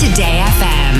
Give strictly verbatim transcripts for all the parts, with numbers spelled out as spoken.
Today F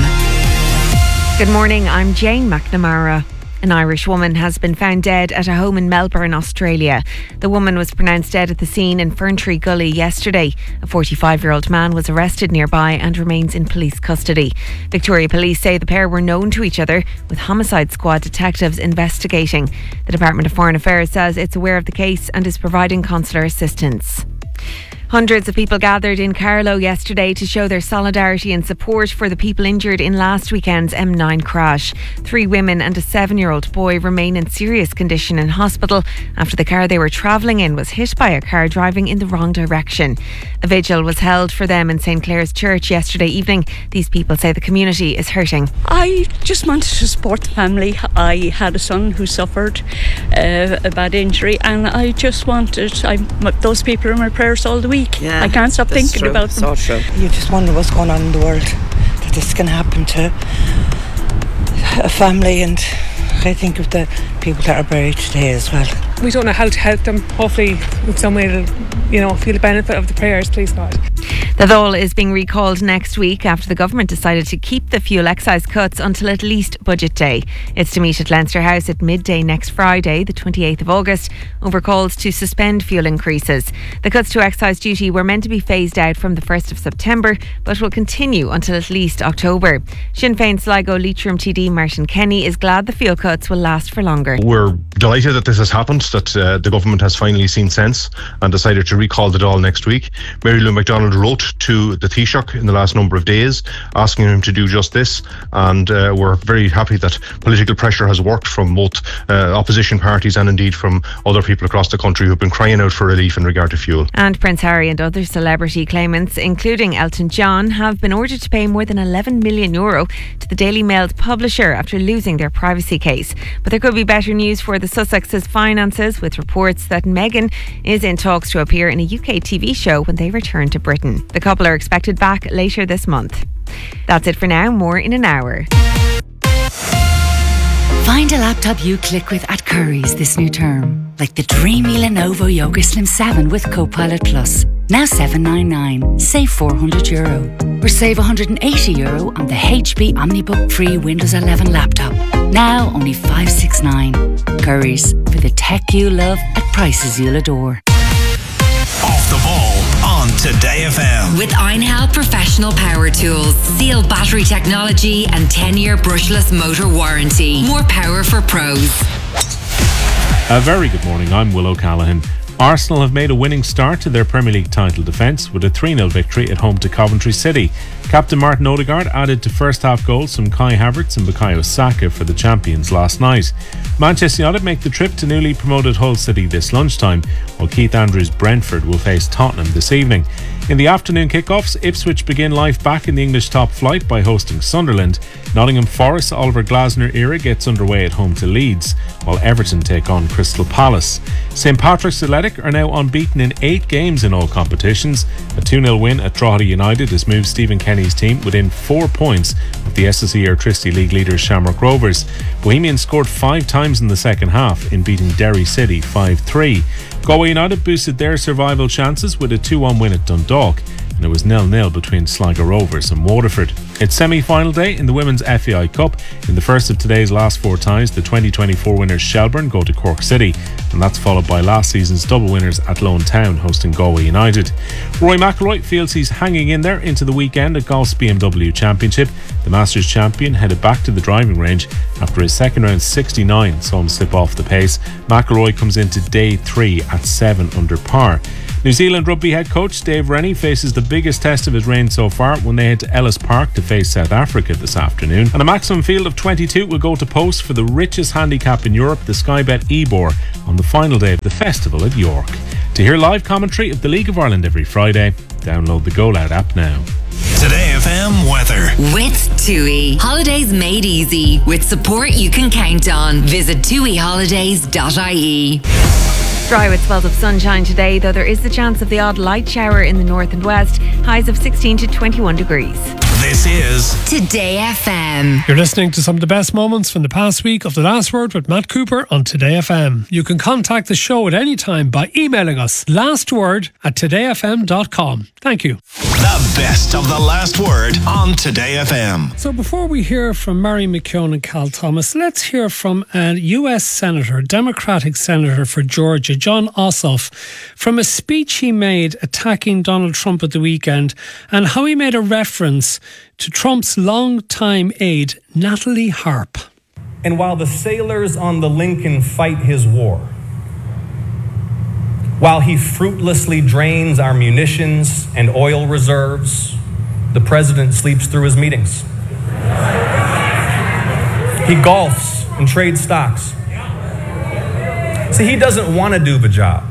M. Good morning, I'm Jane McNamara. An Irish woman has been found dead at a home in Melbourne, Australia. The woman was pronounced dead at the scene in Ferntree Gully yesterday. A forty-five-year-old man was arrested nearby and remains in police custody. Victoria Police say the pair were known to each other, with Homicide Squad detectives investigating. The Department of Foreign Affairs says it's aware of the case and is providing consular assistance. Hundreds of people gathered in Carlow yesterday to show their solidarity and support for the people injured in last weekend's M nine crash. Three women and a seven-year-old boy remain in serious condition in hospital after the car they were travelling in was hit by a car driving in the wrong direction. A vigil was held for them in St Clair's Church yesterday evening. These people say the community is hurting. I just wanted to support the family. I had a son who suffered uh, a bad injury, and I just wanted I, those people are in my prayers all the week. Yeah, I can't stop thinking true. about them. So true. You just wonder what's going on in the world, that this can happen to a family, and I think of the people that are buried today as well. We don't know how to help them. Hopefully in some way they'll, you know, feel the benefit of the prayers, please God. The Dáil is being recalled next week after the government decided to keep the fuel excise cuts until at least budget day. It's to meet at Leinster House at midday next Friday, the twenty-eighth of August, over calls to suspend fuel increases. The cuts to excise duty were meant to be phased out from the first of September, but will continue until at least October. Sinn Féin Sligo Leitrim T D Martin Kenny is glad the fuel cuts will last for longer. We're delighted that this has happened, that uh, the government has finally seen sense and decided to recall the Dáil next week. Mary Lou McDonald wrote to the Taoiseach in the last number of days asking him to do just this, and uh, we're very happy that political pressure has worked from both uh, opposition parties and indeed from other people across the country who've been crying out for relief in regard to fuel. And Prince Harry and other celebrity claimants, including Elton John, have been ordered to pay more than eleven million euro to the Daily Mail's publisher after losing their privacy case. But there could be better news for the Sussexes' finances, with reports that Meghan is in talks to appear in a U K T V show when they return to Britain. The couple are expected back later this month. That's it for now. More in an hour. Find a laptop you click with at Curry's this new term, like the dreamy Lenovo Yoga Slim seven with Copilot Plus. Now seven ninety-nine, save four hundred euro. Or save one hundred eighty euro on the H P OmniBook Free Windows eleven laptop. Now only five sixty-nine. Curry's, for the tech you love at prices you'll adore. Off the ball on Today F M. With Einhell Professional Power Tools, Seal battery technology and ten-year brushless motor warranty. More power for pros. A very good morning, I'm Will O'Callaghan. Arsenal have made a winning start to their Premier League title defence with a three nil victory at home to Coventry City. Captain Martin Odegaard added to first half goals from Kai Havertz and Bukayo Saka for the champions last night. Manchester United make the trip to newly promoted Hull City this lunchtime, while Keith Andrews' Brentford will face Tottenham this evening. In the afternoon kickoffs, Ipswich begin life back in the English top flight by hosting Sunderland. Nottingham Forest's Oliver Glasner era gets underway at home to Leeds, while Everton take on Crystal Palace. Saint Patrick's Athletic are now unbeaten in eight games in all competitions. A two nil win at Drogheda United has moved Stephen Kenny's team within four points of the S S E Airtricity League leaders Shamrock Rovers. Bohemians scored five times in the second half in beating Derry City five three. Galway United boosted their survival chances with a two one win at Dundalk, and it was nil nil between Sligo Rovers and Waterford. It's semi-final day in the Women's F A I Cup. In the first of today's last four ties, the twenty twenty-four winners Shelbourne go to Cork City, and that's followed by last season's double winners Athlone Town hosting Galway United. Rory McIlroy feels he's hanging in there into the weekend at Golf's B M W Championship. The Masters champion headed back to the driving range after his second round sixty-nine saw him slip off the pace. McIlroy comes into day three at seven under par. New Zealand rugby head coach Dave Rennie faces the biggest test of his reign so far when they head to Ellis Park to face South Africa this afternoon. And a maximum field of twenty-two will go to post for the richest handicap in Europe, the Sky Bet Ebor, on the final day of the festival at York. To hear live commentary of the League of Ireland every Friday, download the Go Loud app now. Today F M weather. With TUI. Holidays made easy. With support you can count on. Visit tui holidays dot I E. Dry with spells of sunshine today, though there is the chance of the odd light shower in the north and west. Highs of sixteen to twenty-one degrees. This is Today F M. You're listening to some of the best moments from the past week of The Last Word with Matt Cooper on Today F M. You can contact the show at any time by emailing us lastword at today f m dot com. Thank you. the best of The Last Word on Today F M. So before we hear from Mary McKeown and Cal Thomas, let's hear from a U S Senator, Democratic Senator for Georgia, Jon Ossoff, from a speech he made attacking Donald Trump at the weekend and how he made a reference to Trump's longtime aide, Natalie Harp. And while the sailors on the Lincoln fight his war, while he fruitlessly drains our munitions and oil reserves, the president sleeps through his meetings. He golfs and trades stocks. See, he doesn't want to do the job.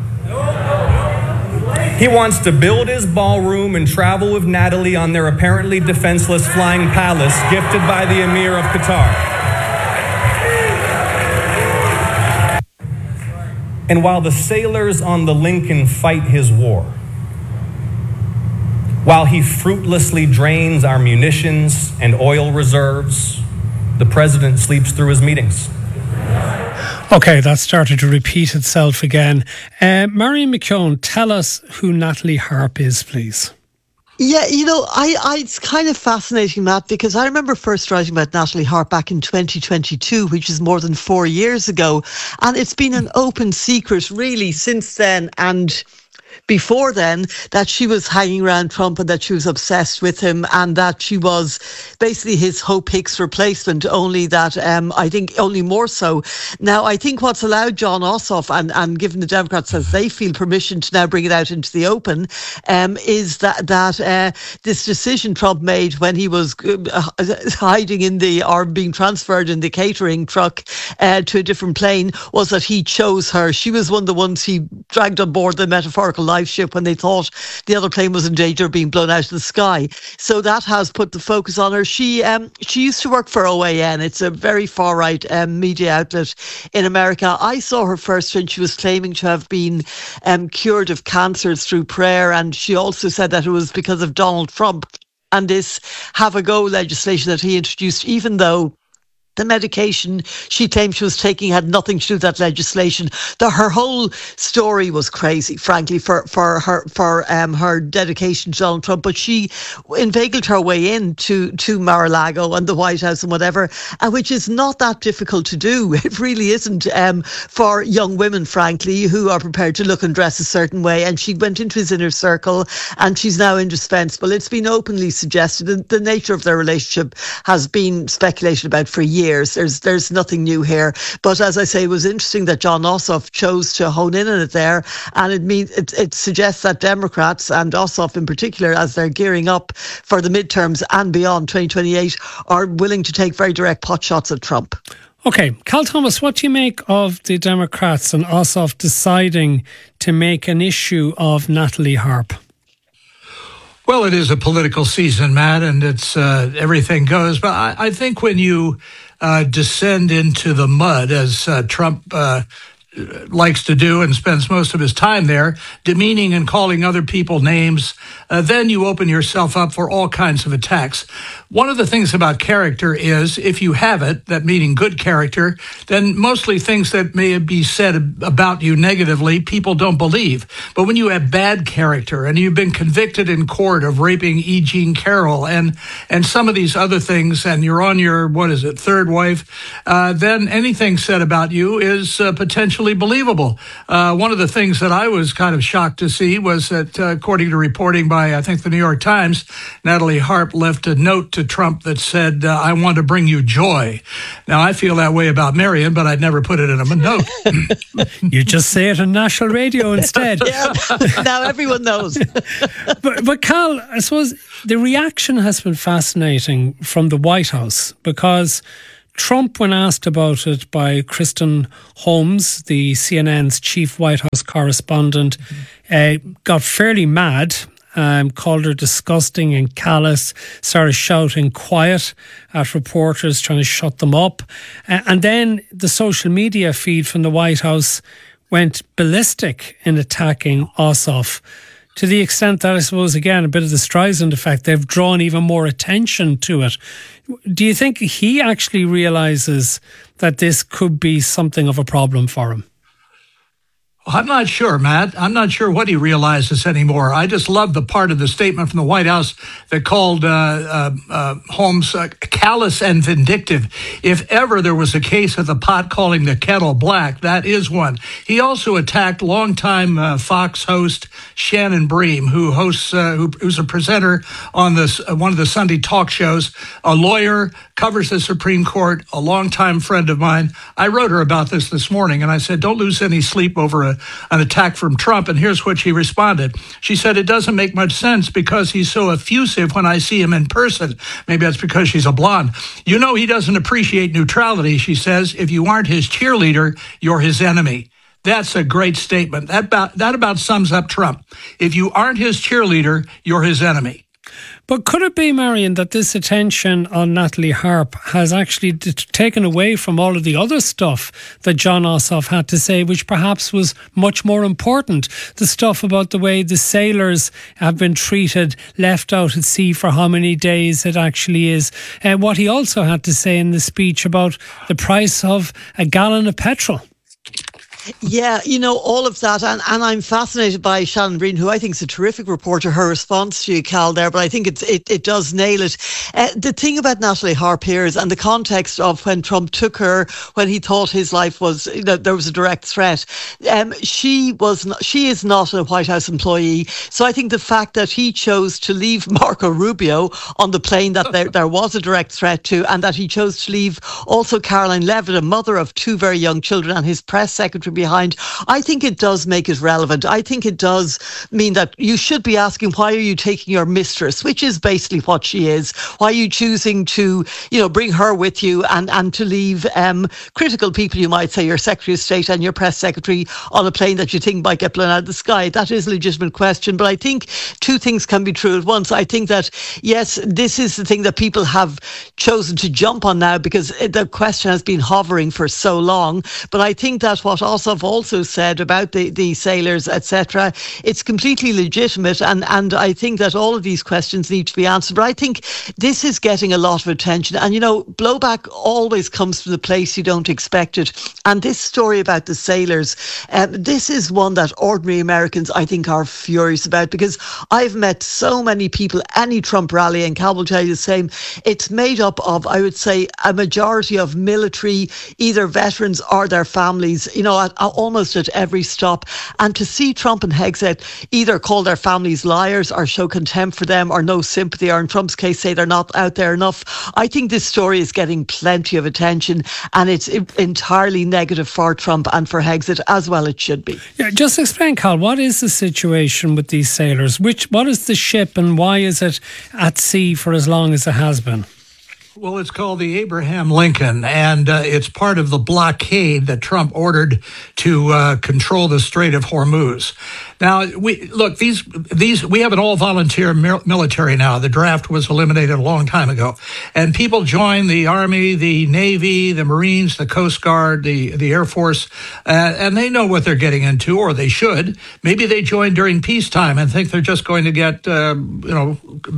He wants to build his ballroom and travel with Natalie on their apparently defenseless flying palace gifted by the Emir of Qatar. And while the sailors on the Lincoln fight his war, while he fruitlessly drains our munitions and oil reserves, the president sleeps through his meetings. Okay, that started to repeat itself again. Uh, Mary McKeown, tell us who Natalie Harp is, please. Yeah, you know, I, I, it's kind of fascinating, Matt, because I remember first writing about Natalie Harp back in twenty twenty-two, which is more than four years ago. And it's been an open secret, really, since then. And before then, that she was hanging around Trump and that she was obsessed with him and that she was basically his Hope Hicks replacement, only that um, I think only more so. Now, I think what's allowed Jon Ossoff and, and given the Democrats as they feel permission to now bring it out into the open um, is that, that uh, this decision Trump made when he was uh, hiding in the, or being transferred in the catering truck uh, to a different plane, was that he chose her. She was one of the ones he dragged on board the metaphorical life ship when they thought the other plane was in danger of being blown out of the sky. So that has put the focus on her. She um, she used to work for O A N. It's a very far-right um, media outlet in America. I saw her first when she was claiming to have been um, cured of cancers through prayer, and she also said that it was because of Donald Trump and this have a go legislation that he introduced, even though the medication she claimed she was taking had nothing to do with that legislation. The, her whole story was crazy, frankly, for, for her for um, her dedication to Donald Trump. But she inveigled her way into to Mar-a-Lago and the White House and whatever, uh, which is not that difficult to do. It really isn't um, for young women, frankly, who are prepared to look and dress a certain way. And she went into his inner circle and she's now indispensable. It's been openly suggested, and the nature of their relationship has been speculated about for years. Years. There's there's nothing new here. But as I say, it was interesting that Jon Ossoff chose to hone in on it there. And it means it, it suggests that Democrats, and Ossoff in particular, as they're gearing up for the midterms and beyond twenty twenty-eight, are willing to take very direct pot shots at Trump. Okay, Cal Thomas, what do you make of the Democrats and Ossoff deciding to make an issue of Natalie Harp? Well, it is a political season, Matt, and it's uh, everything goes. But I, I think when you uh, descend into the mud, as uh, Trump uh, likes to do and spends most of his time there, demeaning and calling other people names, uh, then you open yourself up for all kinds of attacks. One of the things about character is if you have it, that meaning good character, then mostly things that may be said about you negatively, people don't believe. But when you have bad character and you've been convicted in court of raping E. Jean Carroll and, and some of these other things, and you're on your, what is it, third wife, uh, then anything said about you is uh, potentially believable. Uh, one of the things that I was kind of shocked to see was that, uh, according to reporting by, I think, the New York Times, Natalie Harp left a note to Trump that said, uh, I want to bring you joy. Now, I feel that way about Marion, but I'd never put it in a note. You just say it on national radio instead. Yeah, now everyone knows. but, but Cal, I suppose the reaction has been fascinating from the White House, because Trump, when asked about it by Kristen Holmes, the C N N's chief White House correspondent, mm-hmm. uh, got fairly mad. Um, called her disgusting and callous, started shouting quiet at reporters, trying to shut them up. Uh, and then the social media feed from the White House went ballistic in attacking Ossoff. To the extent that, I suppose, again, a bit of the Streisand effect, they've drawn even more attention to it. Do you think he actually realises that this could be something of a problem for him? I'm not sure, Matt. I'm not sure what he realizes anymore. I just love the part of the statement from the White House that called uh, uh, uh, Holmes uh, callous and vindictive. If ever there was a case of the pot calling the kettle black, that is one. He also attacked longtime uh, Fox host Shannon Bream, who hosts, uh, who, who's a presenter on this uh, one of the Sunday talk shows, a lawyer, covers the Supreme Court, a longtime friend of mine. I wrote her about this this morning, and I said, don't lose any sleep over a, an attack from Trump. And here's what she responded. She said, it doesn't make much sense because he's so effusive when I see him in person. Maybe that's because she's a blonde. You know, he doesn't appreciate neutrality, she says. If you aren't his cheerleader, you're his enemy. That's a great statement. That about, that about sums up Trump. If you aren't his cheerleader, you're his enemy. But could it be, Marion, that this attention on Natalie Harp has actually d- taken away from all of the other stuff that Jon Ossoff had to say, which perhaps was much more important? The stuff about the way the sailors have been treated, left out at sea for how many days it actually is. And uh, what he also had to say in the speech about the price of a gallon of petrol. Yeah, you know, all of that. And, and I'm fascinated by Shannon Bream, who I think is a terrific reporter, her response to you, Cal, there. But I think it's, it, it does nail it. Uh, the thing about Natalie Harp here is, and the context of when Trump took her, when he thought his life was, you know, there was a direct threat. Um, she was not, she is not a White House employee. So I think the fact that he chose to leave Marco Rubio on the plane that there, there was a direct threat to, and that he chose to leave also Caroline Levitt, a mother of two very young children, and his press secretary behind, I think it does make it relevant. I think it does mean that you should be asking, why are you taking your mistress, which is basically what she is? Why are you choosing to, you know, bring her with you and, and to leave um, critical people, you might say, your Secretary of State and your press secretary, on a plane that you think might get blown out of the sky? That is a legitimate question. But I think two things can be true at once. I think that, yes, this is the thing that people have chosen to jump on now because the question has been hovering for so long. But I think that what Ossoff also said about the, the sailors, et cetera, it's completely legitimate, and, and I think that all of these questions need to be answered. But I think this is getting a lot of attention, and you know, blowback always comes from the place you don't expect it. And this story about the sailors, um, this is one that ordinary Americans, I think, are furious about, because I've met so many people, any Trump rally, and Cal will tell you the same, it's made up of, I would say, a majority of military, either veterans or their families, you know, at, almost at every stop. And to see Trump and Hegseth either call their families liars or show contempt for them or no sympathy, or in Trump's case say they're not out there enough, I think this story is getting plenty of attention, and it's entirely negative for Trump and for Hegseth, as well it should be. Yeah, just explain, Cal, what is the situation with these sailors? Which, what is the ship, and why is it at sea for as long as it has been? Well, it's called the Abraham Lincoln, and uh, it's part of the blockade that Trump ordered to uh, control the Strait of Hormuz. Now, we look, these these we have an all-volunteer military now. The draft was eliminated a long time ago, and people join the Army, the Navy, the Marines, the Coast Guard, the the Air Force, uh, and they know what they're getting into, or they should. Maybe they join during peacetime and think they're just going to get uh, you know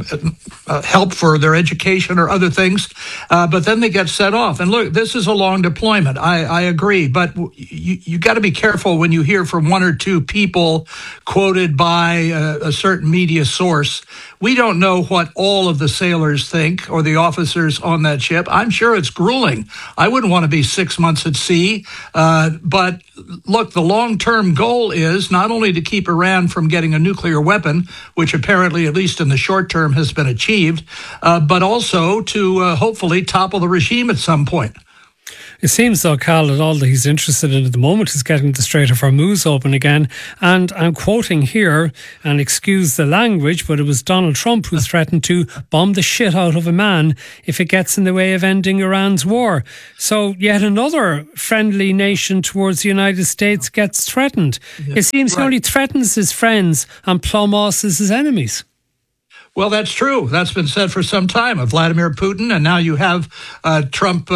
uh, help for their education or other things. Uh, but then they get set off. And look, this is a long deployment. I, I agree. But you, you got to be careful when you hear from one or two people quoted by a, a certain media source. We don't know what all of the sailors think, or the officers on that ship. I'm sure it's grueling. I wouldn't want to be six months at sea. Uh, but look, the long-term goal is not only to keep Iran from getting a nuclear weapon, which apparently, at least in the short term, has been achieved, uh, but also to uh, hopefully topple the regime at some point. It seems, though, Cal, that all that he's interested in at the moment is getting the Strait of Hormuz open again. And I'm quoting here, and excuse the language, but it was Donald Trump who threatened to bomb the shit out of a man if it gets in the way of ending Iran's war. So yet another friendly nation towards the United States gets threatened. Yes, it seems right. He only threatens his friends and plumosses his enemies. Well, that's true. That's been said for some time of Vladimir Putin, and now you have uh, Trump uh,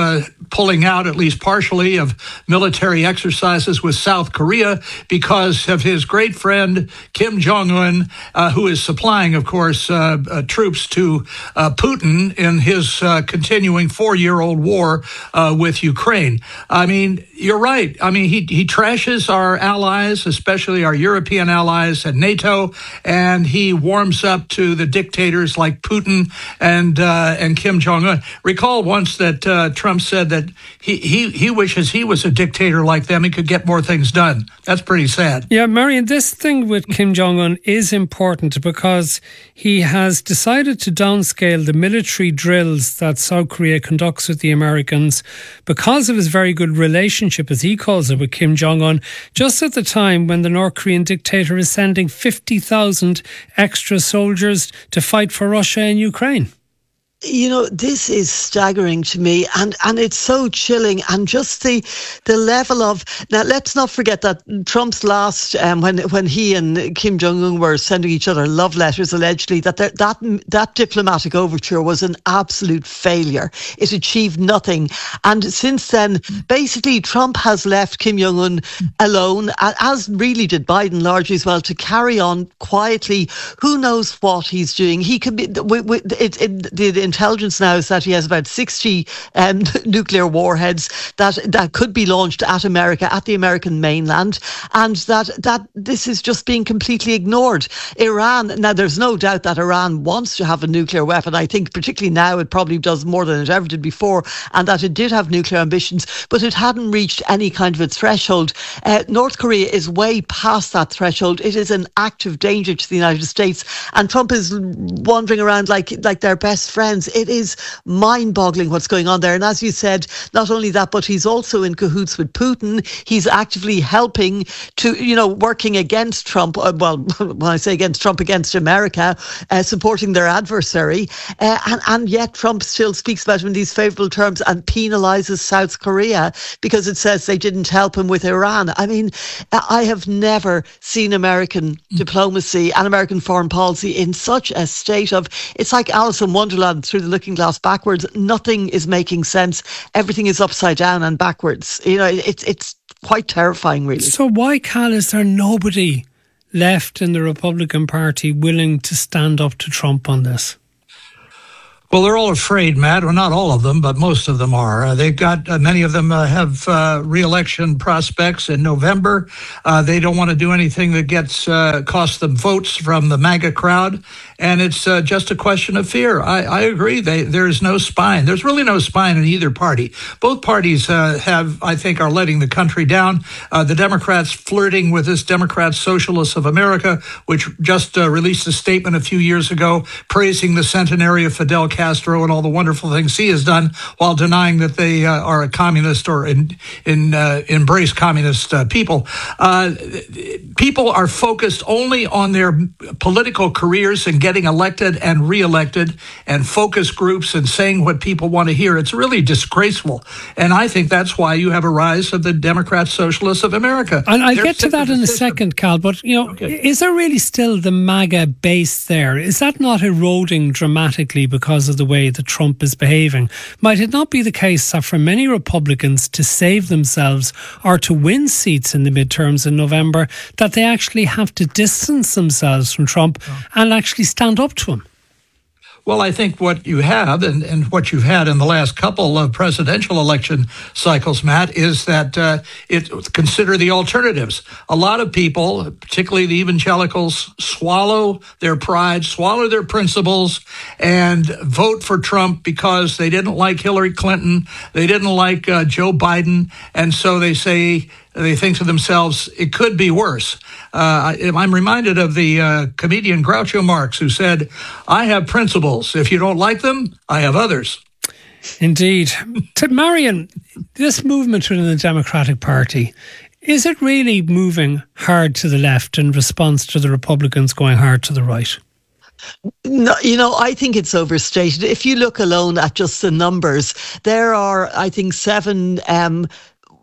pulling out, at least partially, of military exercises with South Korea because of his great friend Kim Jong-un, uh, who is supplying, of course, uh, uh, troops to uh, Putin in his uh, continuing four-year-old war uh, with Ukraine. I mean, you're right. I mean, he, he trashes our allies, especially our European allies at NATO, and he warms up to the dictators like Putin and uh, and Kim Jong-un. Recall once that uh, Trump said that he, he, he wishes he was a dictator like them. He could get more things done. That's pretty sad. Yeah, Marion, this thing with Kim Jong-un is important because he has decided to downscale the military drills that South Korea conducts with the Americans because of his very good relationship, as he calls it, with Kim Jong-un, just at the time when the North Korean dictator is sending fifty thousand extra soldiers to fight for Russia in Ukraine. You know, this is staggering to me, and, and it's so chilling, and just the the level of, now let's not forget that Trump's last, um, when when he and Kim Jong-un were sending each other love letters allegedly, that there, that that diplomatic overture was an absolute failure. It achieved nothing, and since then, basically Trump has left Kim Jong-un alone, as really did Biden largely as well, to carry on quietly. Who knows what he's doing? He could be, it, it, the intelligence now is that he has about sixty um, nuclear warheads that that could be launched at America, at the American mainland, and that that this is just being completely ignored. Iran, now there's no doubt that Iran wants to have a nuclear weapon. I think particularly now it probably does more than it ever did before, and that it did have nuclear ambitions, but it hadn't reached any kind of a threshold. Uh, North Korea is way past that threshold. It is an active danger to the United States, and Trump is wandering around like like their best friend. It is mind-boggling what's going on there. And as you said, not only that, but he's also in cahoots with Putin. He's actively helping to, you know, working against Trump. Uh, well, when I say against Trump, against America, uh, supporting their adversary. Uh, and, and yet Trump still speaks about him in these favourable terms and penalises South Korea because it says they didn't help him with Iran. I mean, I have never seen American diplomacy and American foreign policy in such a state of, it's like Alice in Wonderland through the looking glass backwards. Nothing is making sense. Everything is upside down and backwards. You know, it's it's quite terrifying, really. So why, Cal, is there nobody left in the Republican Party willing to stand up to Trump on this? Well, they're all afraid, Matt. Well, not all of them, but most of them are. Uh, they've got, uh, many of them uh, have uh, re-election prospects in November. Uh, they don't want to do anything that gets uh, costs them votes from the MAGA crowd. And it's uh, just a question of fear. I, I agree. They, there's no spine. There's really no spine in either party. Both parties uh, have, I think, are letting the country down. Uh, the Democrats flirting with this Democrat Socialists of America, which just uh, released a statement a few years ago praising the centenary of Fidel Castro and all the wonderful things he has done, while denying that they uh, are a communist or in, in uh, embrace communist uh, people. Uh, people are focused only on their political careers and getting elected and reelected, and focus groups and saying what people want to hear. It's really disgraceful. And I think that's why you have a rise of the Democrat Socialists of America. And I'll get to that in a second, Cal, but you know, okay. Is there really still the MAGA base there? Is that not eroding dramatically because of the way that Trump is behaving? Might it not be the case that for many Republicans to save themselves or to win seats in the midterms in November, that they actually have to distance themselves from Trump oh. and actually stand up to him? Well, I think what you have and, and what you've had in the last couple of presidential election cycles, Matt, is that uh, it consider the alternatives. A lot of people, particularly the evangelicals, swallow their pride, swallow their principles, and vote for Trump because they didn't like Hillary Clinton, they didn't like uh, Joe Biden, and so they say, they think to themselves, it could be worse. Uh, I'm reminded of the uh, comedian Groucho Marx, who said, I have principles. If you don't like them, I have others. Indeed. To Marion, this movement within the Democratic Party, is it really moving hard to the left in response to the Republicans going hard to the right? No, you know, I think it's overstated. If you look alone at just the numbers, there are, I think, seven... Um,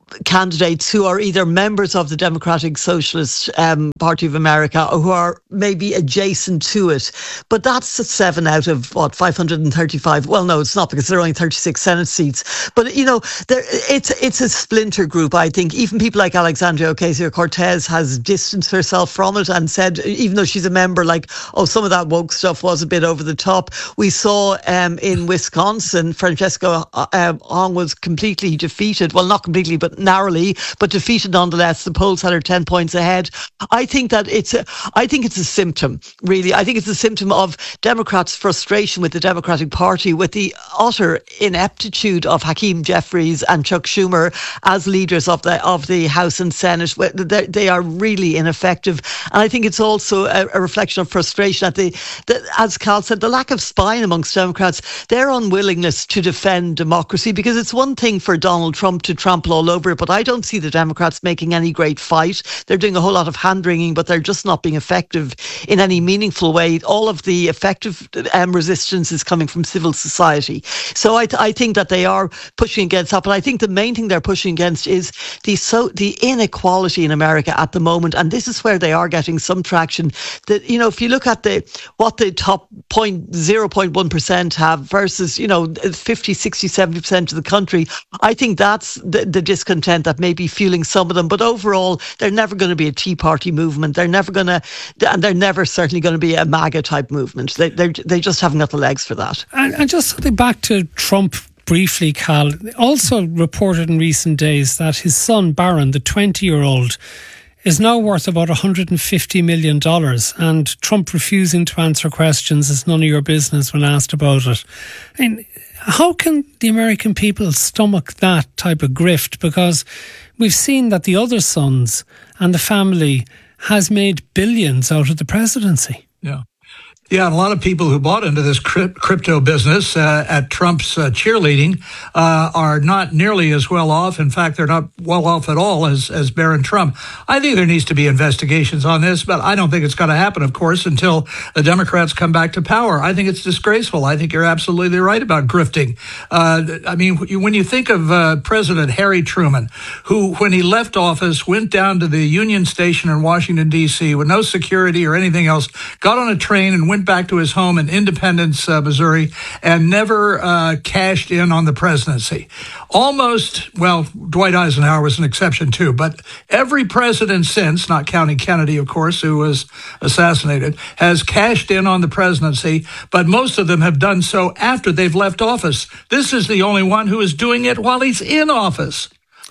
candidates who are either members of the Democratic Socialist um, Party of America or who are maybe adjacent to it. But that's seven out of, what, five hundred thirty-five? Well, no, it's not, because there are only thirty-six Senate seats. But, you know, there, it's, it's a splinter group, I think. Even people like Alexandria Ocasio-Cortez has distanced herself from it and said, even though she's a member, like, oh, some of that woke stuff was a bit over the top. We saw um, in Wisconsin, Francesca uh, Hong was completely defeated. Well, not completely, but narrowly, but defeated nonetheless. The polls had her ten points ahead. I think that it's a, I think it's a symptom, really. I think it's a symptom of Democrats' frustration with the Democratic Party, with the utter ineptitude of Hakeem Jeffries and Chuck Schumer as leaders of the of the House and Senate. They, they are really ineffective. And I think it's also a, a reflection of frustration at the, the, as Cal said, the lack of spine amongst Democrats, their unwillingness to defend democracy, because it's one thing for Donald Trump to trample all over it, but I don't see the Democrats making any great fight. They're doing a whole lot of hand-wringing, but they're just not being effective in any meaningful way. All of the effective um, resistance is coming from civil society. So I, th- I think that they are pushing against that, but I think the main thing they're pushing against is the so the inequality in America at the moment, and this is where they are getting some traction. That, you know, if you look at the what the top zero point one percent have versus, you know, fifty, sixty, seventy percent of the country, I think that's the, the discontent that may be fueling some of them. But overall, they're never going to be a Tea Party movement. They're never going to, and they're never certainly going to be a MAGA type movement. They they just haven't got the legs for that. And, and just something back to Trump briefly, Cal, also reported in recent days that his son Barron, the twenty-year-old, is now worth about one hundred fifty million dollars, and Trump refusing to answer questions is none of your business when asked about it. I mean, how can the American people stomach that type of grift? Because we've seen that the other sons and the family has made billions out of the presidency. Yeah. Yeah, and a lot of people who bought into this crypto business uh, at Trump's uh, cheerleading uh, are not nearly as well off. In fact, they're not well off at all as, as Barron Trump. I think there needs to be investigations on this, but I don't think it's going to happen, of course, until the Democrats come back to power. I think it's disgraceful. I think you're absolutely right about grifting. Uh, I mean, when you think of uh, President Harry Truman, who, when he left office, went down to the Union Station in Washington, D C with no security or anything else, got on a train and went back to his home in Independence, uh, Missouri, and never uh, cashed in on the presidency. Almost, well, Dwight Eisenhower was an exception too, but every president since, not counting Kennedy, of course, who was assassinated, has cashed in on the presidency, but most of them have done so after they've left office. This is the only one who is doing it while he's in office.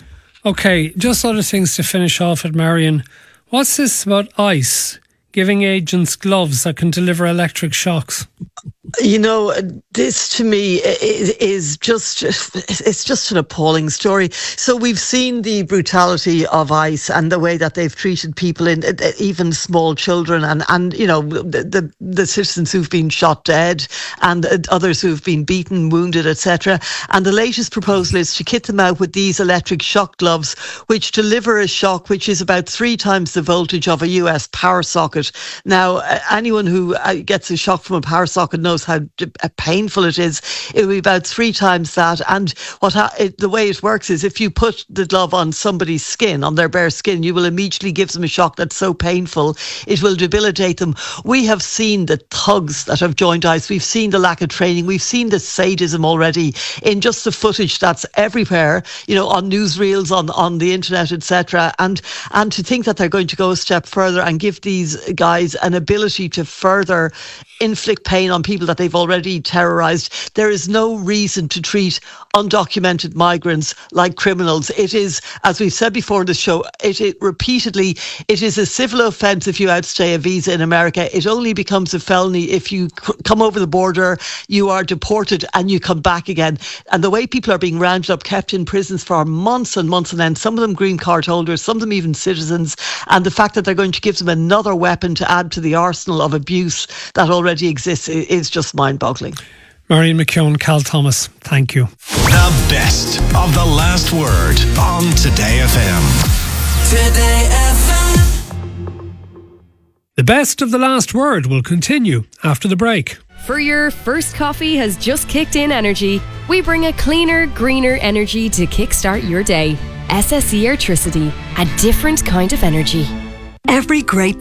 Okay, just other things to finish off at, Marion. What's this about ICE giving agents gloves that can deliver electric shocks? You know, this to me is just, it's just an appalling story. So we've seen the brutality of ICE and the way that they've treated people, in even small children, and, and you know, the, the, the citizens who've been shot dead and others who've been beaten, wounded, et cetera. And the latest proposal is to kit them out with these electric shock gloves, which deliver a shock which is about three times the voltage of a U S power socket. Now, anyone who gets a shock from a power socket knows how painful it is. It will be about three times that. And what ha- it, the way it works is, if you put the glove on somebody's skin, on their bare skin, you will immediately give them a shock that's so painful it will debilitate them. We have seen the thugs that have joined ICE. We've seen the lack of training. We've seen the sadism already in just the footage that's everywhere, you know, on newsreels, on, on the internet, et cetera. And and to think that they're going to go a step further and give these guys an ability to further inflict pain on people that they've already terrorised. There is no reason to treat undocumented migrants like criminals. It is, as we've said before in the show, it, it repeatedly, it is a civil offence if you outstay a visa in America. It only becomes a felony if you c- come over the border, you are deported and you come back again. And the way people are being rounded up, kept in prisons for months and months on end, some of them green card holders, some of them even citizens, and the fact that they're going to give them another weapon to add to the arsenal of abuse that already exists is just mind-boggling. Marion McKeown, Cal Thomas, thank you. The best of the last word on Today F M. Today F M. The best of the last word will continue after the break. For your first coffee has just kicked in energy, we bring a cleaner, greener energy to kickstart your day. S S E Airtricity, a different kind of energy. Every great